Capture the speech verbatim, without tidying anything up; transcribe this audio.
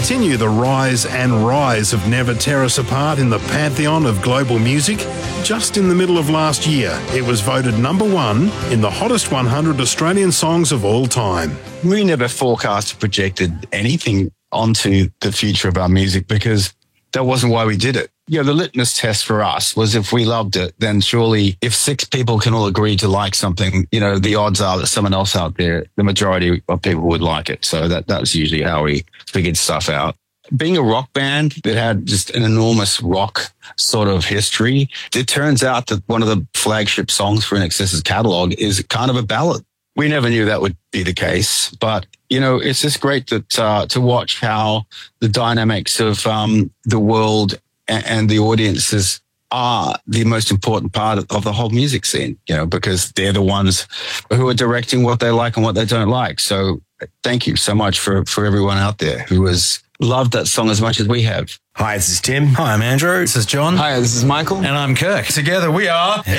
continue the rise and rise of Never Tear Us Apart in the pantheon of global music, just in the middle of last year, it was voted number one in the hottest one hundred Australian songs of all time. We never forecast or projected anything onto the future of our music because that wasn't why we did it. You know, the litmus test for us was if we loved it, then surely if six people can all agree to like something, you know, the odds are that someone else out there, the majority of people would like it. So that that's usually how we figured stuff out. Being a rock band that had just an enormous rock sort of history, it turns out that one of the flagship songs for I N X S's catalog is kind of a ballad. We never knew that would be the case, but, you know, it's just great that uh, to watch how the dynamics of um, the world and, and the audiences are the most important part of the whole music scene, you know, because they're the ones who are directing what they like and what they don't like. So thank you so much for, for everyone out there who has loved that song as much as we have. Hi, this is Tim. Hi, I'm Andrew. This is John. Hi, this is Michael. And I'm Kirk. Together we are N